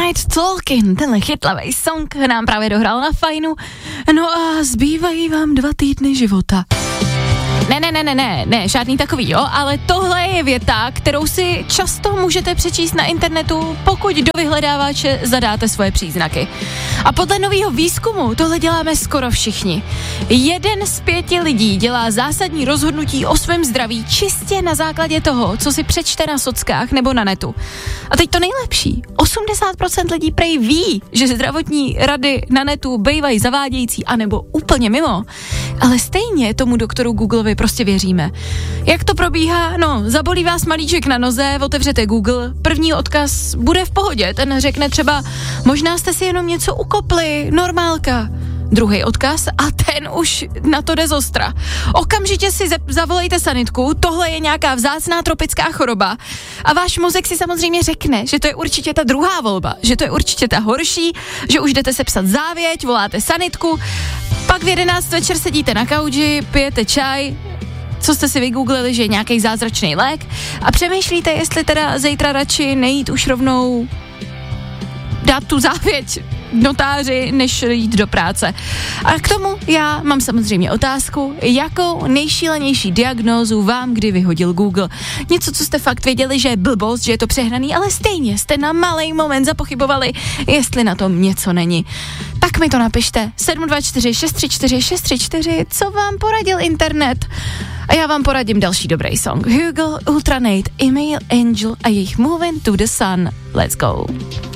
Night Talking, tenhle chytlavý song nám právě dohrál na fajnu. No a zbývají vám 2 týdny života. Ne, žádný takový, jo, ale tohle je věta, kterou si často můžete přečíst na internetu, pokud do vyhledávače zadáte svoje příznaky. A podle nového výzkumu tohle děláme skoro všichni. 1 z 5 lidí dělá zásadní rozhodnutí o svém zdraví čistě na základě toho, co si přečte na sockách nebo na netu. A teď to nejlepší, 80% lidí prej ví, že zdravotní rady na netu bývají zavádějící anebo úplně mimo, ale stejně tomu doktoru Googleovi prostě věříme. Jak to probíhá? No, zabolí vás malíček na noze, otevřete Google, první odkaz bude v pohodě, ten řekne třeba, možná jste si jenom něco ukopli, normálka. Druhý odkaz a ten už na to jde zostra. Okamžitě si zavolejte sanitku, tohle je nějaká vzácná tropická choroba a váš mozek si samozřejmě řekne, že to je určitě ta druhá volba, že to je určitě ta horší, že už jdete sepsat závěť, voláte sanitku, pak v 11 večer sedíte na kauči, pijete čaj, co jste si vygooglili, že je nějaký zázračný lék a přemýšlíte, jestli teda zítra radši nejít už rovnou dát tu závěť notáři, než jít do práce. A k tomu já mám samozřejmě otázku, jakou nejšílenější diagnózu vám kdy vyhodil Google. Něco, co jste fakt věděli, že je blbost, že je to přehnaný, ale stejně jste na malej moment zapochybovali, jestli na tom něco není. Tak mi to napište. 724 634 634, co vám poradil internet? A já vám poradím další dobrý song. Hugo, Ultranate, Email Angel a jejich Moving to the Sun. Let's go.